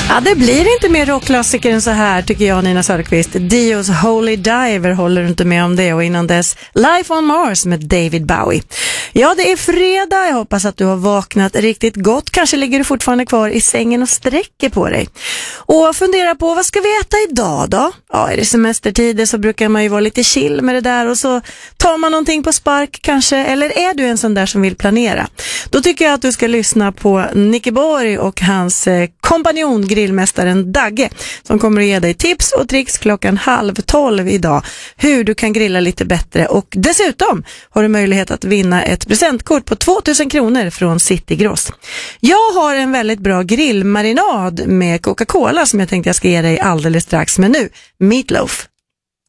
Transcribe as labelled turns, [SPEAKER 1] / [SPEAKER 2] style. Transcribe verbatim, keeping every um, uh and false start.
[SPEAKER 1] Ja, det blir inte mer rockklassiker än så här, tycker jag, Nina Söderqvist. Dios Holy Diver, håller du inte med om det? Och innan dess Life on Mars med David Bowie. Ja, det är fredag. Jag hoppas att du har vaknat riktigt gott. Kanske ligger du fortfarande kvar i sängen och sträcker på dig. Och fundera på, vad ska vi äta idag då? Ja, är det semestertider så brukar man ju vara lite chill med det där. Och så tar man någonting på spark kanske. Eller är du en sån där som vill planera? Då tycker jag att du ska lyssna på Nicky Borg och hans eh, kompanjon, grillmästaren Dagge, som kommer att ge dig tips och tricks klockan halv tolv idag. Hur du kan grilla lite bättre. Och dessutom har du möjlighet att vinna ett presentkort på tvåtusen kronor från Citygross. Jag har en väldigt bra grillmarinad med Coca-Cola som jag tänkte jag ska ge dig alldeles strax. Men nu, Meatloaf.